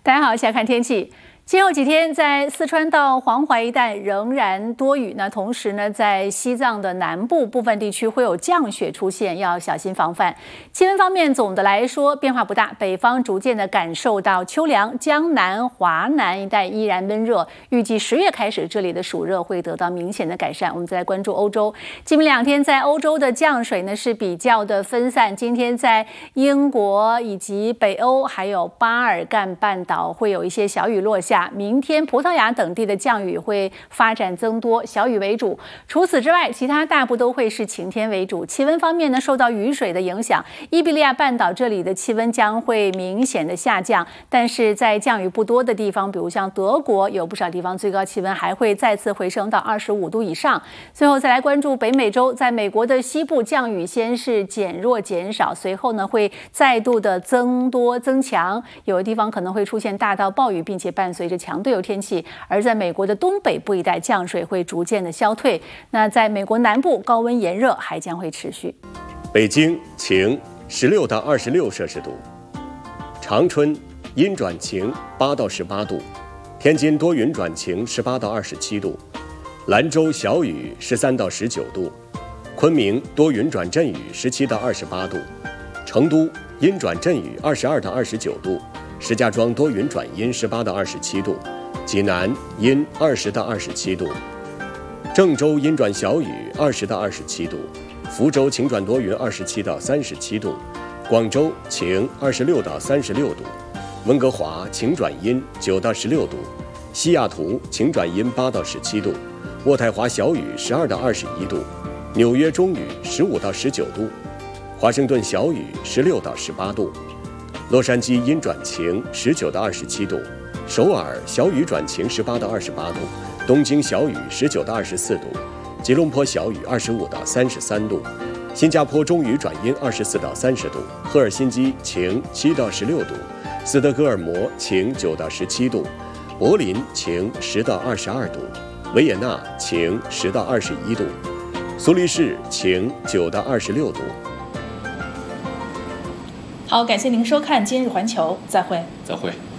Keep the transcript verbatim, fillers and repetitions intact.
大家好，现在看天气。今后几天，在四川到黄淮一带仍然多雨，那同时呢，在西藏的南部部分地区会有降雪出现，要小心防范。气温方面，总的来说变化不大，北方逐渐的感受到秋凉，江南、华南一带依然闷热。预计十月开始，这里的暑热会得到明显的改善。我们再来关注欧洲，今明两天在欧洲的降水呢是比较的分散。今天在英国以及北欧还有巴尔干半岛会有一些小雨落下。明天葡萄牙等地的降雨会发展增多，小雨为主。除此之外，其他大部都会是晴天为主。气温方面呢，受到雨水的影响，伊比利亚半岛这里的气温将会明显的下降，但是在降雨不多的地方，比如像德国，有不少地方最高气温还会再次回升到二十五度以上。最后再来关注北美洲，在美国的西部降雨先是减弱减少，随后呢会再度的增多增强，有的地方可能会出现大到暴雨，并且伴随着强对流天气。而在美国的东北部一带，降水会逐渐的消退。那在美国南部，高温炎热还将会持续。 北京晴，十六到二十六摄氏度；长春阴转晴，八到十八度；天津多云转晴，十八到二十七度；兰州小雨，十三到十九度；昆明多云转阵雨，十七到二十八度；成都阴转阵雨，二十二到二十九度；石家庄多云转阴，十八到二十七度；济南阴，二十到二十七度；郑州阴转小雨，二十到二十七度；福州晴转多云，二十七到三十七度；广州晴，二十六到三十六度；温哥华晴转阴，九到十六度；西雅图晴转阴，八到十七度；渥太华小雨，十二到二十一度；纽约中雨，十五到十九度；华盛顿小雨，十六到十八度；洛杉矶阴转晴，十九到二十七度；首尔小雨转晴，十八到二十八度；东京小雨，十九到二十四度；吉隆坡小雨，二十五到三十三度；新加坡中雨转阴，二十四到三十度；赫尔辛基晴，七到十六度；斯德哥尔摩晴，九到十七度；柏林晴，十到二十二度；维也纳晴，十到二十一度；苏黎世晴，九到二十六度。 好，感谢您收看今日环球，再会。 再会。